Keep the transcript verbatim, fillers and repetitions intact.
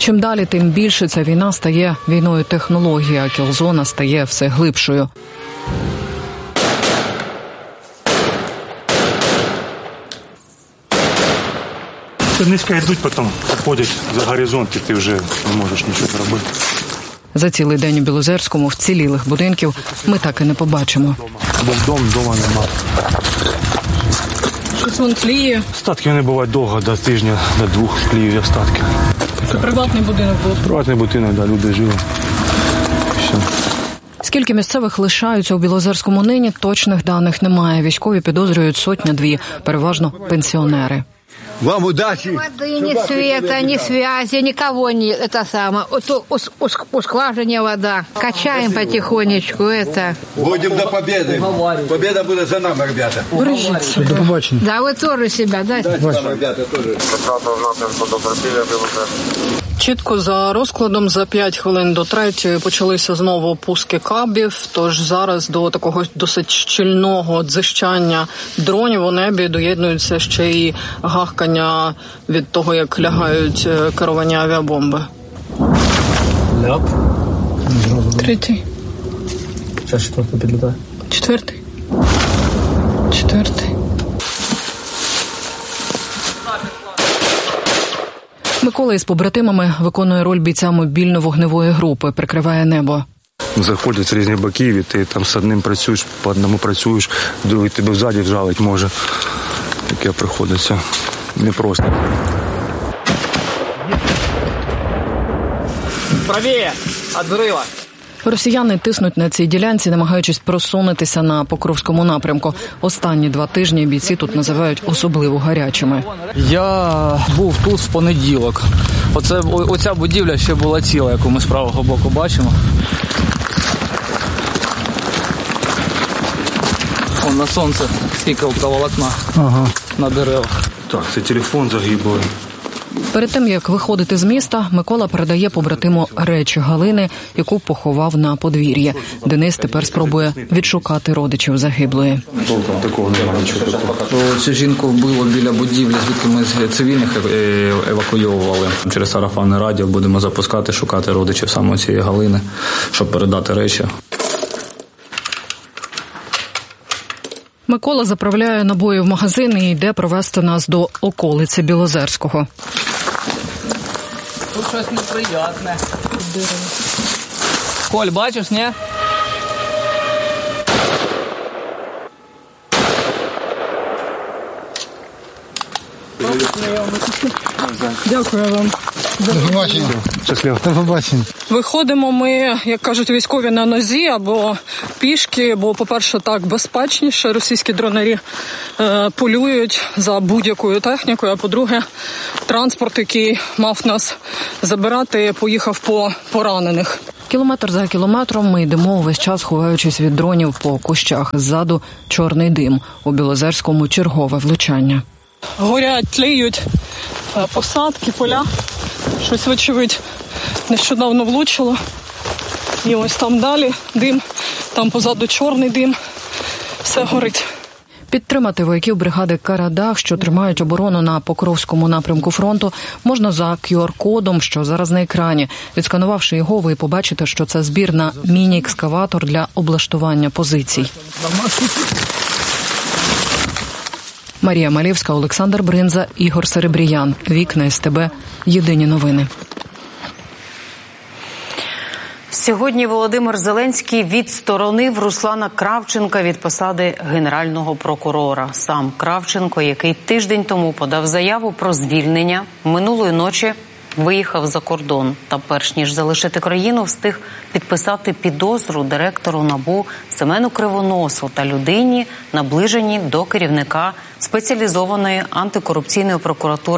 Чим далі, тим більше ця війна стає війною технології, а кілзона стає все глибшою. Низько йдуть, потім виходять за горизонт, і ти вже не можеш нічого зробити. За цілий день у Білозерському вцілілих будинків ми так і не побачимо. Був дом, дома нема. Щось вон тліє. Остатки вони бувають довго, до тижня, до двох тліють остатки. Це приватний будинок був? Приватний будинок, да, люди жили. Все. Скільки місцевих лишаються у Білозерському нині, точних даних немає. Військові підозрюють сотня-дві, переважно пенсіонери. Вам удачи. Воды, ни света, ни связи, никого нет. Это самое. У скважине вода. Качаем потихонечку. Это. Будем до победы. Победа будет за нами, ребята. Бережіться. До побачення. Да, вы тоже себя, да? Да, ребята, тоже. Чітко за розкладом за п'ять хвилин до третьої почалися знову пуски кабів, тож зараз до такого досить щільного дзижчання дронів у небі доєднуються ще й гахкання від того, як лягають керовані авіабомби. Ляп. Третій. Зараз четвертий підлітає. Четвертий. Четвертий. Микола із побратимами виконує роль бійця мобільно-вогневої групи, прикриває небо. Заходять з різних боків, і ти там з одним працюєш, по одному працюєш, другий тебе взаді вжалить може. Таке приходиться непросто. Правіє! Від взрива! Росіяни тиснуть на цій ділянці, намагаючись просунутися на Покровському напрямку. Останні два тижні бійці тут називають особливо гарячими. Я був тут в понеділок. Оце, оця будівля ще була ціла, яку ми з правого боку бачимо. Вон на сонце стікавка волокна. Ага. На деревах. Так, це телефон загиблий. Перед тим, як виходити з міста, Микола передає побратиму речі Галини, яку поховав на подвір'ї. Денис тепер спробує відшукати родичів загиблої. Толком такого немає нічого. Цю жінку вбило біля будівлі, звідки ми з цивільних евакуйовували. Через сарафанне радіо будемо запускати, шукати родичів саме цієї Галини, щоб передати речі. Микола заправляє набої в магазин і йде провести нас до околиці Білозерського. Тут щось неприятне. Коль, бачиш, ні? Дякую вам. До побачення. Щасливо. До побачення. Виходимо ми, як кажуть військові, на нозі або пішки, бо, по-перше, так безпечніше. Російські дронері е, полюють за будь-якою технікою, а по-друге, транспорт, який мав нас забирати, поїхав по поранених. Кілометр за кілометром ми йдемо увесь час, ховаючись від дронів по кущах. Ззаду чорний дим. У Білозерському чергове влучання. Горять, тліють посадки, поля. Щось, вочевидь, нещодавно влучило. І ось там далі дим, там позаду чорний дим. Все горить. Підтримати вояків бригади «Карадах», що тримають оборону на Покровському напрямку фронту, можна за кю ар-кодом, що зараз на екрані. Відсканувавши його, ви побачите, що це збір на міні-екскаватор для облаштування позицій. Марія Малєвська, Олександр Бринза, Ігор Серебріян. Вікна ес те бе. Єдині новини. Сьогодні Володимир Зеленський відсторонив Руслана Кравченка від посади генерального прокурора. Сам Кравченко, який тиждень тому подав заяву про звільнення, минулої ночі виїхав за кордон. Та перш ніж залишити країну, встиг підписати підозру директору НАБУ Семену Кривоносу та людині, наближеній до керівника спеціалізованої антикорупційної прокуратури